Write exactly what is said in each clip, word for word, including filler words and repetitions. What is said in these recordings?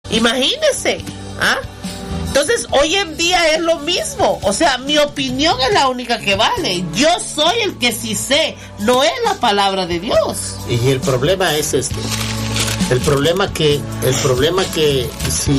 Imagínese, ¿ah? Entonces, hoy en día es lo mismo. O sea, mi opinión es la única que vale. Yo soy el que sí sé, no es la palabra de Dios. Y el problema es este. El problema que, el problema que si,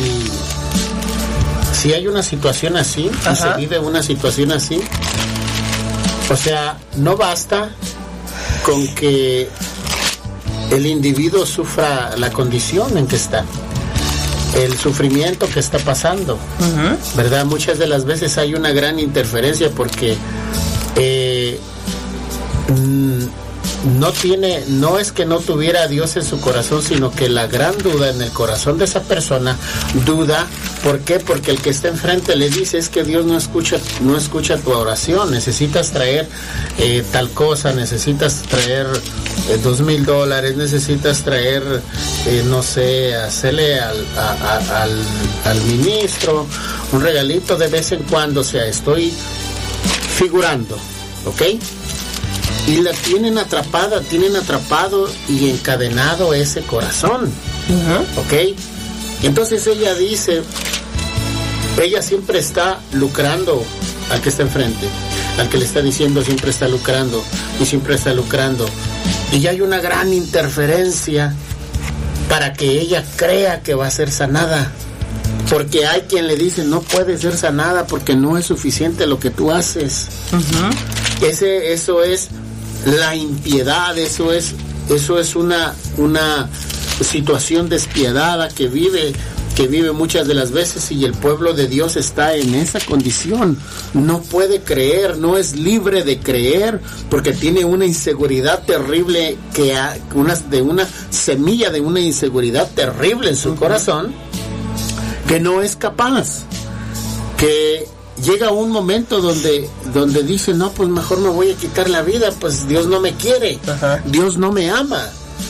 si hay una situación así, si se vive una situación así, o sea, no basta con que el individuo sufra la condición en que está, el sufrimiento que está pasando, uh-huh. ¿verdad? Muchas de las veces hay una gran interferencia porque eh, no tiene, no es que no tuviera a Dios en su corazón, sino que la gran duda en el corazón de esa persona, duda, ¿por qué? Porque el que está enfrente le dice, es que Dios no escucha, no escucha tu oración, necesitas traer eh, tal cosa, necesitas traer eh, dos mil dólares, necesitas traer, eh, no sé, hacerle al, a, a, al, al ministro un regalito de vez en cuando, o sea, estoy figurando, ¿ok? Y la tienen atrapada, tienen atrapado y encadenado ese corazón, uh-huh. ¿ok? Entonces ella dice, ella siempre está lucrando al que está enfrente, al que le está diciendo siempre está lucrando y siempre está lucrando. Y hay una gran interferencia para que ella crea que va a ser sanada. Porque hay quien le dice, no puede ser sanada porque no es suficiente lo que tú haces. Uh-huh. Ese, eso es la impiedad, eso es, eso es una, una situación despiadada que vive, que vive muchas de las veces, y el pueblo de Dios está en esa condición. No puede creer, no es libre de creer, porque tiene una inseguridad terrible, que ha, una, de una semilla de una inseguridad terrible en su uh-huh. corazón, que no es capaz, que llega un momento donde donde dice, no, pues mejor me voy a quitar la vida, pues Dios no me quiere, ajá. Dios no me ama.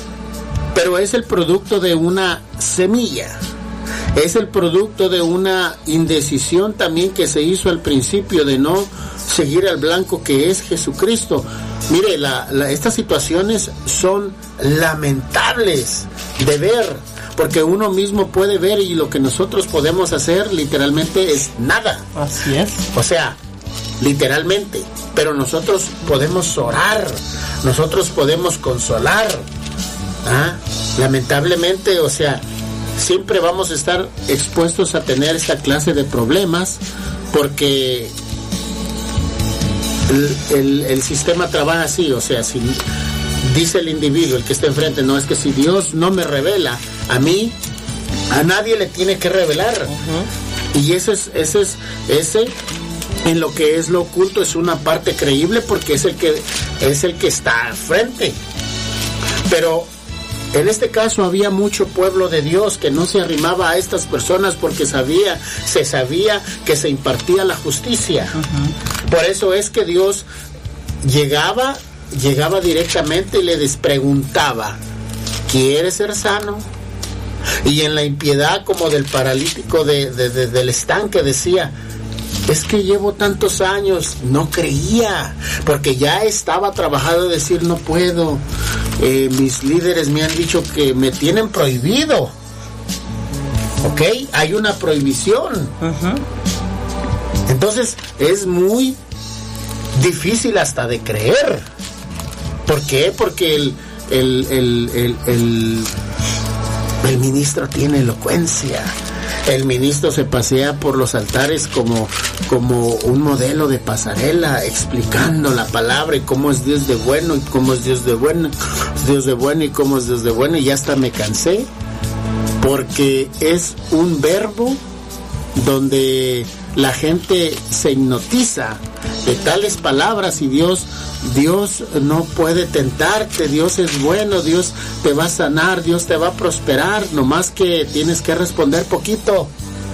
Pero es el producto de una semilla, es el producto de una indecisión también que se hizo al principio de no seguir al blanco que es Jesucristo. Mire, la, la, estas situaciones son lamentables de ver, porque uno mismo puede ver y lo que nosotros podemos hacer literalmente es nada. Así es. O sea, literalmente. Pero nosotros podemos orar, nosotros podemos consolar. ¿Ah? Lamentablemente, o sea, siempre vamos a estar expuestos a tener esta clase de problemas porque el, el, el sistema trabaja así. O sea, si dice el individuo, el que está enfrente, no, es que si Dios no me revela a mí, a nadie le tiene que revelar. Uh-huh. Y eso es, eso es, ese, en lo que es lo oculto, es una parte creíble porque es el que, es el que está al frente. Pero en este caso había mucho pueblo de Dios que no se arrimaba a estas personas porque sabía, se sabía que se impartía la justicia. Uh-huh. Por eso es que Dios llegaba, llegaba directamente y les preguntaba, ¿quieres ser sano? Y en la impiedad como del paralítico de, de, de, del estanque decía, es que llevo tantos años, no creía, porque ya estaba trabajado de decir, no puedo, eh, mis líderes me han dicho que me tienen prohibido, ¿ok? Hay una prohibición. Uh-huh. Entonces es muy difícil hasta de creer. ¿Por qué? Porque el el, el, el, el El ministro tiene elocuencia. El ministro se pasea por los altares como, como un modelo de pasarela, explicando la palabra y cómo es Dios de bueno y cómo es Dios de bueno, Dios de bueno y cómo es Dios de bueno. Y ya hasta me cansé, porque es un verbo donde la gente se hipnotiza de tales palabras y Dios Dios no puede tentarte, Dios es bueno, Dios te va a sanar, Dios te va a prosperar, nomás que tienes que responder poquito.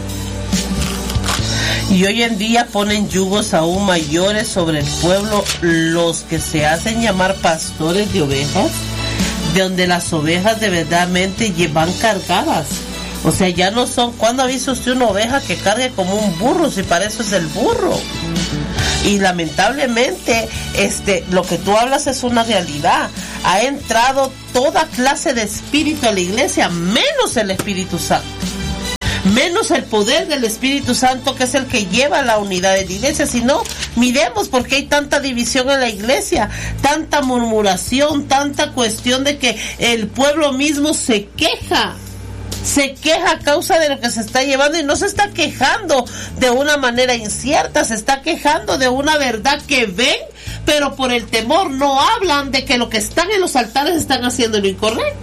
Y hoy en día ponen yugos aún mayores sobre el pueblo, los que se hacen llamar pastores de ovejas, de donde las ovejas de verdadmente van cargadas. O sea, ya no son, ¿cuándo ha visto usted una oveja que cargue como un burro? Si para eso es el burro. Y lamentablemente, este, lo que tú hablas es una realidad. Ha entrado toda clase de espíritu a la iglesia, menos el Espíritu Santo. menos el poder del Espíritu Santo, que es el que lleva la unidad de la iglesia. Si no, miremos por qué hay tanta división en la iglesia, tanta murmuración, tanta cuestión de que el pueblo mismo se queja. Se queja a causa de lo que se está llevando, y no se está quejando de una manera incierta, se está quejando de una verdad que ven, pero por el temor no hablan de que lo que están en los altares están haciendo lo incorrecto.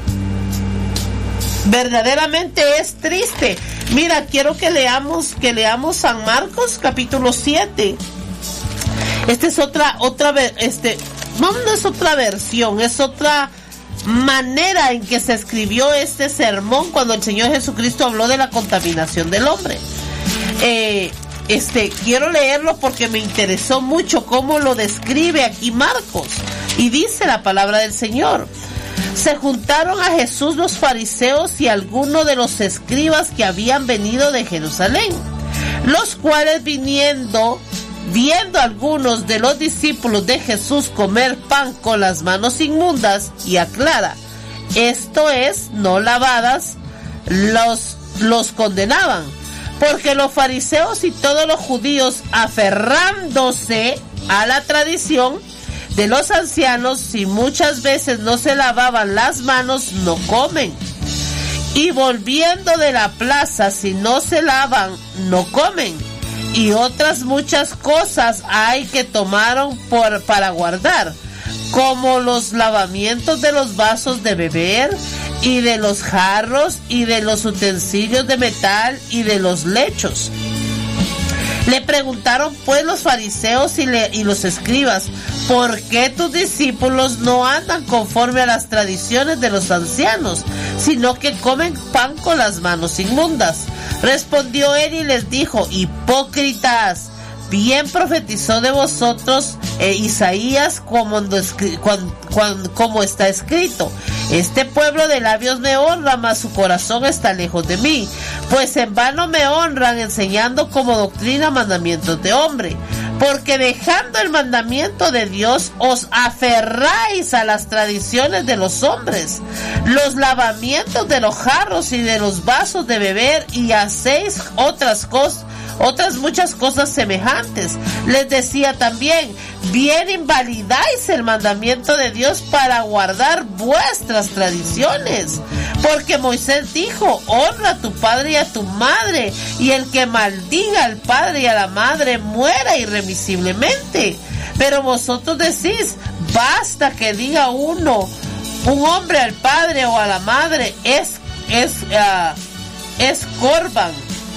Verdaderamente es triste. Mira, quiero que leamos, que leamos San Marcos capítulo siete. Esta es otra, otra, este, no, no es otra versión, es otra manera en que se escribió este sermón cuando el Señor Jesucristo habló de la contaminación del hombre. Eh, este, quiero leerlo porque me interesó mucho cómo lo describe aquí Marcos. Y dice la palabra del Señor: se juntaron a Jesús los fariseos y algunos de los escribas que habían venido de Jerusalén, los cuales viniendo, viendo algunos de los discípulos de Jesús comer pan con las manos inmundas, y aclara, esto es, no lavadas, los, los condenaban, porque los fariseos y todos los judíos, aferrándose a la tradición de los ancianos, si muchas veces no se lavaban las manos, no comen. Y volviendo de la plaza, si no se lavan, no comen. Y otras muchas cosas hay que tomaron por, para guardar, como los lavamientos de los vasos de beber, y de los jarros, y de los utensilios de metal, y de los lechos. Le preguntaron pues los fariseos y, le, y los escribas, ¿por qué tus discípulos no andan conforme a las tradiciones de los ancianos, sino que comen pan con las manos inmundas? Respondió él y les dijo, hipócritas, bien profetizó de vosotros eh, Isaías cuando, cuando, cuando, como está escrito, este pueblo de labios me honra, mas su corazón está lejos de mí, pues en vano me honran, enseñando como doctrina mandamientos de hombre. Porque dejando el mandamiento de Dios, os aferráis a las tradiciones de los hombres, los lavamientos de los jarros y de los vasos de beber, y hacéis otras cosas, otras muchas cosas semejantes. Les decía también, bien invalidáis el mandamiento de Dios para guardar vuestras tradiciones. Porque Moisés dijo, honra a tu padre y a tu madre, y el que maldiga al padre y a la madre muera irremisiblemente. Pero vosotros decís, basta que diga uno, un hombre al padre o a la madre, es, es, uh, es corban,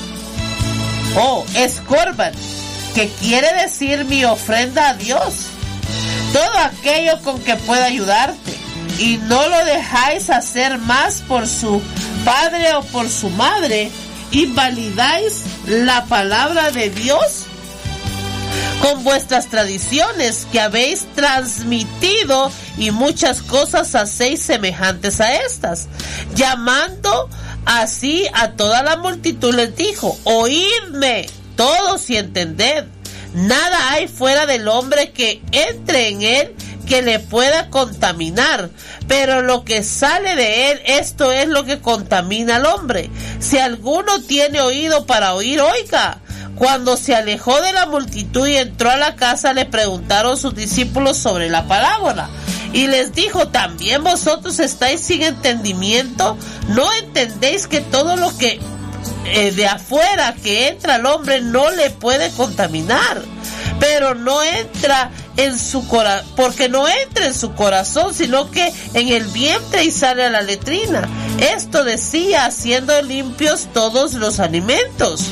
o es corban, que quiere decir mi ofrenda a Dios, todo aquello con que pueda ayudarte, y no lo dejáis hacer más por su padre o por su madre, invalidáis la palabra de Dios con vuestras tradiciones que habéis transmitido, y muchas cosas hacéis semejantes a estas. Llamando así a toda la multitud les dijo, oídme todos y entended, nada hay fuera del hombre que entre en él que le pueda contaminar, pero lo que sale de él, esto es lo que contamina al hombre. Si alguno tiene oído para oír, oiga. Cuando se alejó de la multitud y entró a la casa, le preguntaron sus discípulos sobre la parábola, y les dijo, ¿también vosotros estáis sin entendimiento? ¿No entendéis que todo lo que eh, de afuera que entra al hombre no le puede contaminar? Pero no entra en su corazón, porque no entra en su corazón, sino que en el vientre y sale a la letrina. Esto decía, haciendo limpios todos los alimentos.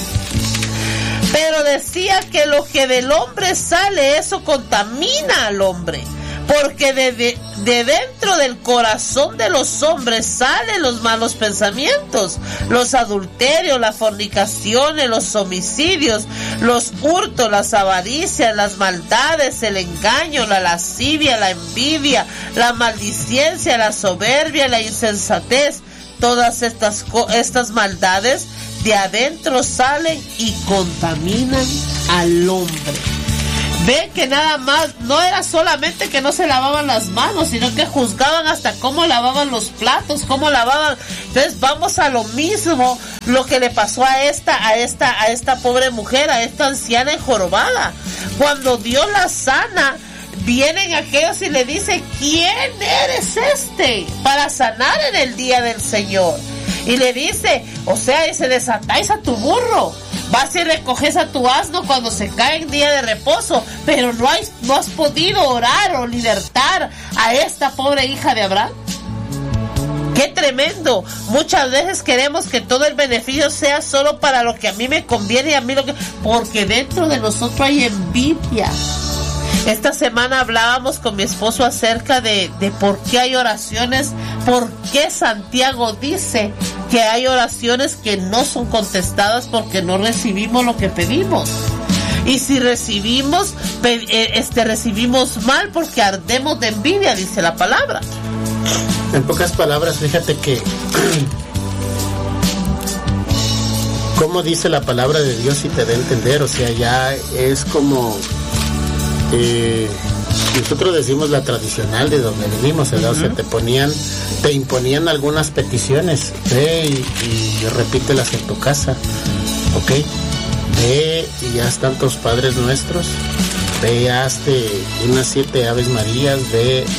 Pero decía que lo que del hombre sale, eso contamina al hombre, porque de, de, de dentro del corazón de los hombres salen los malos pensamientos, los adulterios, las fornicaciones, los homicidios, los hurtos, las avaricias, las maldades, el engaño, la lascivia, la envidia, la maldicencia, la soberbia, la insensatez. Todas estas, estas maldades de adentro salen y contaminan al hombre. Ven que nada más, no era solamente que no se lavaban las manos, sino que juzgaban hasta cómo lavaban los platos, cómo lavaban. Entonces vamos a lo mismo, lo que le pasó a esta, a esta, a esta pobre mujer, a esta anciana enjorobada. Cuando Dios la sana, vienen aquellos y le dicen, ¿quién eres este para sanar en el día del Señor? Y le dice, o sea, dice, desatáis a tu burro, vas y recoges a tu asno cuando se cae en día de reposo, pero no, hay, no has podido orar o libertar a esta pobre hija de Abraham. ¡Qué tremendo! Muchas veces queremos que todo el beneficio sea solo para lo que a mí me conviene y a mí lo que... Porque dentro de nosotros hay envidia. Esta semana hablábamos con mi esposo acerca de, de por qué hay oraciones, por qué Santiago dice que hay oraciones que no son contestadas porque no recibimos lo que pedimos. Y si recibimos, este, recibimos mal porque ardemos de envidia, dice la palabra. En pocas palabras, fíjate que como dice la palabra de Dios y te da a entender, o sea, ya es como eh, nosotros decimos la tradicional de donde venimos, ¿verdad? Uh-huh. O sea, te ponían, te imponían algunas peticiones, ve y, y repítelas en tu casa, ¿ok? Ve y haz tantos Padres Nuestros, ve y hazte unas siete Aves Marías, ve... Eh,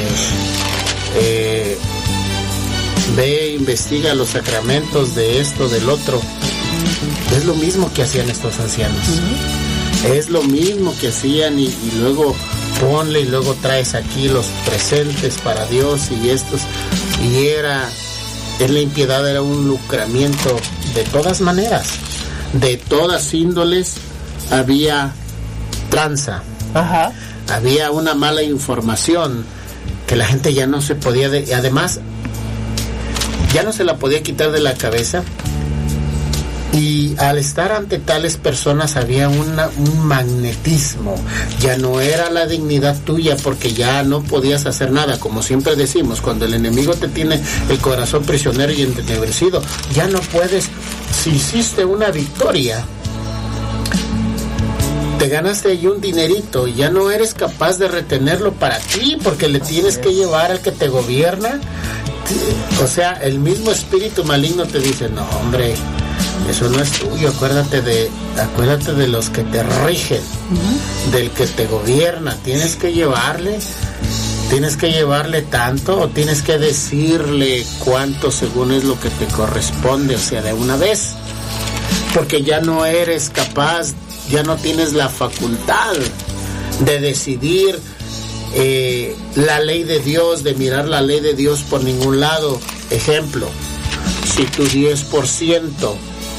Eh, ve, investiga los sacramentos de esto, del otro. Es lo mismo que hacían estos ancianos. Uh-huh. Es lo mismo que hacían y, y luego ponle y luego traes aquí los presentes para Dios y estos. Y era, en la impiedad era un lucramiento de todas maneras, de todas índoles. Había tranza. Ajá. Había una mala información que la gente ya no se podía, de, además, ya no se la podía quitar de la cabeza, y al estar ante tales personas había una, un magnetismo, ya no era la dignidad tuya porque ya no podías hacer nada, como siempre decimos, cuando el enemigo te tiene el corazón prisionero y entenebrecido, ya no puedes, si hiciste una victoria, te ganaste ahí un dinerito, ya no eres capaz de retenerlo para ti porque le tienes que llevar al que te gobierna. O sea, el mismo espíritu maligno te dice, no hombre, eso no es tuyo, acuérdate de, acuérdate de los que te rigen, uh-huh. del que te gobierna, tienes que llevarle, tienes que llevarle tanto o tienes que decirle cuánto según es lo que te corresponde, o sea, de una vez, porque ya no eres capaz, ya no tienes la facultad de decidir eh, la ley de Dios, de mirar la ley de Dios por ningún lado. Ejemplo, si tu diez por ciento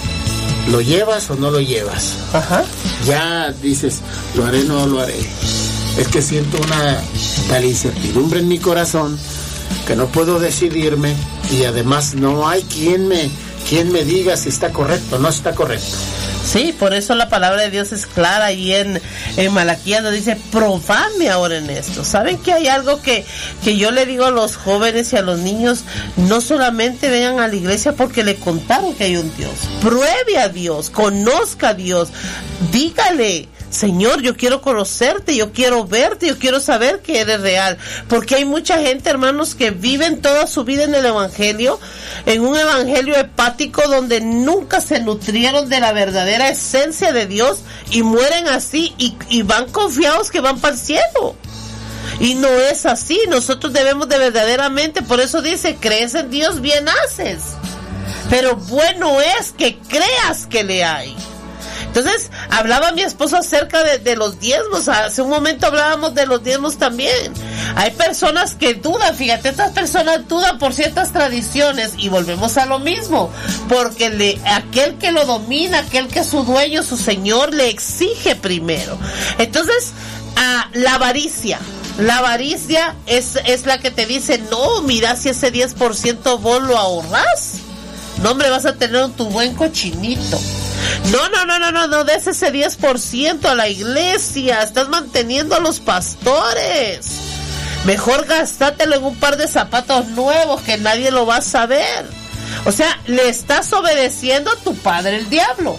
lo llevas o no lo llevas. Ajá. Ya dices, lo haré o no lo haré. Es que siento una tal incertidumbre en mi corazón que no puedo decidirme y además no hay quien me, quien me diga si está correcto o no está correcto. Sí, por eso la palabra de Dios es clara y en, en Malaquías nos dice, probadme ahora en esto. ¿Saben que hay algo que, que yo le digo a los jóvenes y a los niños? No solamente vengan a la iglesia porque le contaron que hay un Dios. Pruebe a Dios, conozca a Dios, dígale, Señor, yo quiero conocerte, yo quiero verte, yo quiero saber que eres real, porque hay mucha gente, hermanos, que viven toda su vida en el evangelio, en un evangelio hepático donde nunca se nutrieron de la verdadera esencia de Dios y mueren así y, y van confiados que van para el cielo. Y no es así, nosotros debemos de verdaderamente, por eso dice, crees en Dios, bien haces, pero bueno es que creas que le hay. Entonces, hablaba mi esposo acerca de, de los diezmos. Hace un momento hablábamos de los diezmos también. Hay personas que dudan, fíjate, estas personas dudan por ciertas tradiciones y volvemos a lo mismo, porque le, aquel que lo domina, aquel que es su dueño, su señor, le exige primero. Entonces, a la avaricia. La avaricia es, es la que te dice, no, mira si ese diez por ciento vos lo ahorrás. No, hombre, vas a tener tu buen cochinito. No, no, no, no, no, no des ese diez por ciento a la iglesia, estás manteniendo a los pastores. Mejor gastátelo en un par de zapatos nuevos que nadie lo va a saber. O sea, le estás obedeciendo a tu padre el diablo.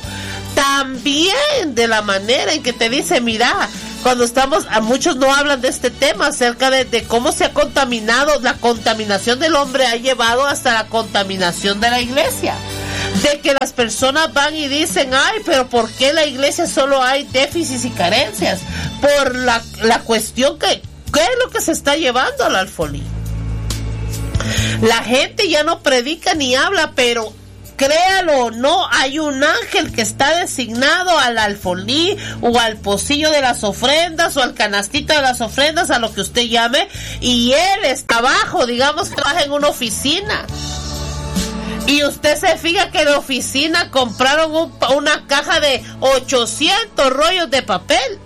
También de la manera en que te dice, mira, cuando estamos, a muchos no hablan de este tema acerca de, de cómo se ha contaminado, la contaminación del hombre ha llevado hasta la contaminación de la iglesia. de que las personas van y dicen, ay, pero ¿por qué en la iglesia solo hay déficits y carencias? Por la, la cuestión que, ¿qué es lo que se está llevando al alfolí? La gente ya no predica ni habla, pero créalo o no, hay un ángel que está designado al alfolí o al pocillo de las ofrendas o al canastito de las ofrendas, a lo que usted llame, y él está abajo, digamos que trabaja en una oficina. Y usted se fija que en la oficina compraron un, una caja de ochocientos rollos de papel.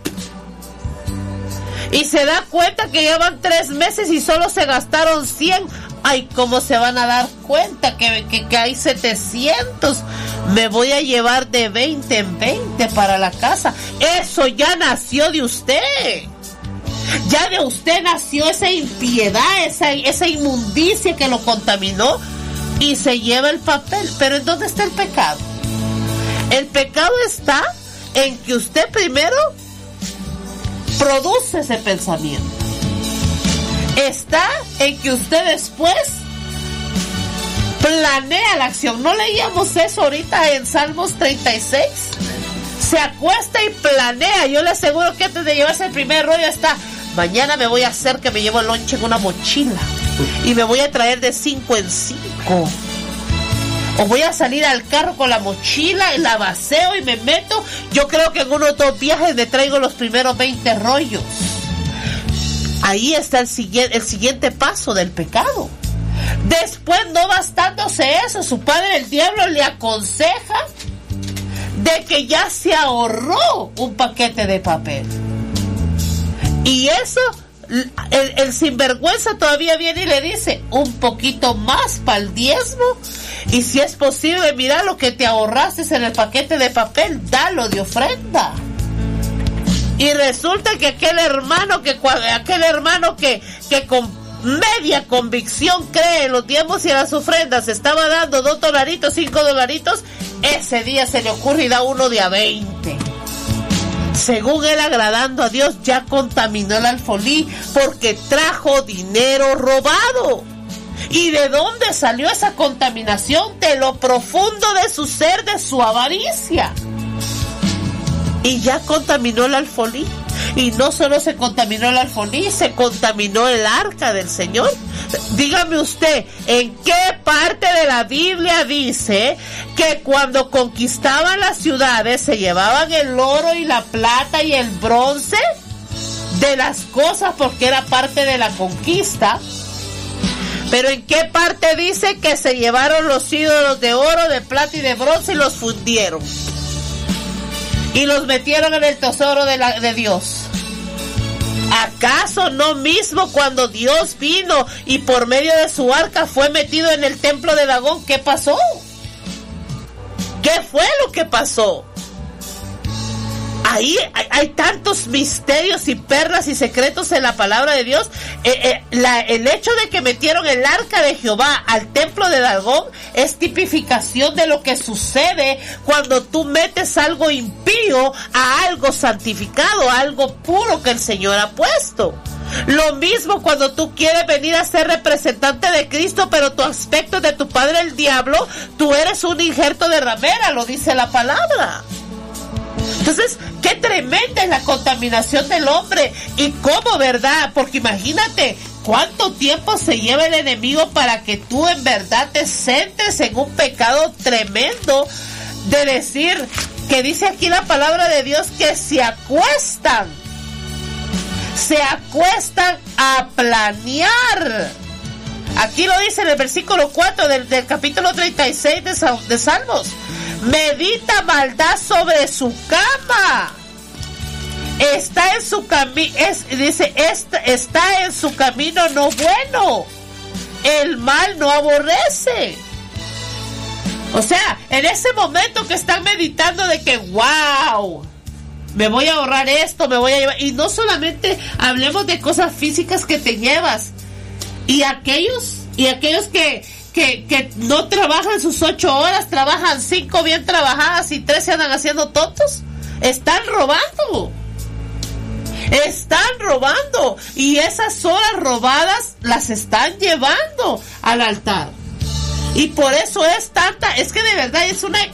Y se da cuenta que llevan tres meses y solo se gastaron cien. Ay, ¿cómo se van a dar cuenta que, que, que hay setecientos? Me voy a llevar de veinte en veinte para la casa. Eso ya nació de usted. Ya de usted nació esa impiedad, esa, esa inmundicia que lo contaminó. Y se lleva el papel. Pero ¿en dónde está el pecado? El pecado está en que usted primero produce ese pensamiento. Está en que usted después planea la acción. ¿No leíamos eso ahorita en Salmos treinta y seis? Se acuesta y planea. Yo le aseguro que antes de llevarse el primer rollo está, mañana me voy a hacer que me llevo el lonche en una mochila y me voy a traer de cinco en cinco. O voy a salir al carro con la mochila y la vaceo y me meto. Yo creo que en unos dos viajes me traigo los primeros veinte rollos. Ahí está el siguiente, el siguiente paso del pecado. Después, no bastándose eso, su padre el diablo le aconseja de que ya se ahorró un paquete de papel. Y eso, el, el sinvergüenza todavía viene y le dice, un poquito más para el diezmo. Y si es posible, mira lo que te ahorraste en el paquete de papel, dalo de ofrenda. Y resulta que aquel hermano que aquel hermano que, que con media convicción cree en los diezmos y en las ofrendas estaba dando dos dolaritos, cinco dolaritos, ese día se le ocurre y da uno de a veinte. Según él, agradando a Dios, ya contaminó el alfolí porque trajo dinero robado. ¿Y de dónde salió esa contaminación? De lo profundo de su ser, de su avaricia. Y ya contaminó el alfolí. Y no solo se contaminó el alfolí, se contaminó el arca del Señor. Dígame usted, ¿en qué parte de la Biblia dice que cuando conquistaban las ciudades se llevaban el oro y la plata y el bronce de las cosas porque era parte de la conquista? Pero ¿en qué parte dice que se llevaron los ídolos de oro, de plata y de bronce y los fundieron? Y los metieron en el tesoro de, la, de Dios. ¿Acaso no mismo cuando Dios vino y por medio de su arca fue metido en el templo de Dagón? ¿Qué pasó? ¿Qué fue lo que pasó? Ahí hay, hay tantos misterios y perlas y secretos en la palabra de Dios. Eh, eh, la, el hecho de que metieron el arca de Jehová al templo de Dagón es tipificación de lo que sucede cuando tú metes algo impío a algo santificado, a algo puro que el Señor ha puesto. Lo mismo cuando tú quieres venir a ser representante de Cristo, pero tu aspecto es de tu padre el diablo, tú eres un injerto de ramera, lo dice la palabra. Entonces, qué tremenda es la contaminación del hombre y cómo, ¿verdad? Porque imagínate cuánto tiempo se lleva el enemigo para que tú en verdad te centres en un pecado tremendo de decir que dice aquí la palabra de Dios que se acuestan, se acuestan a planear. Aquí lo dice en el versículo cuatro del, del capítulo treinta y seis de, de Salmos. Medita maldad sobre su cama. Está en su camino, dice, está, está en su camino no bueno. El mal no aborrece. O sea, en ese momento que están meditando de que, wow, me voy a ahorrar esto, me voy a llevar. Y no solamente hablemos de cosas físicas que te llevas. Y aquellos, y aquellos que... Que, que no trabajan sus ocho horas, trabajan cinco bien trabajadas y tres se andan haciendo tontos. Están robando. Están robando. Y esas horas robadas las están llevando al altar. Y por eso es tanta, es que de verdad es una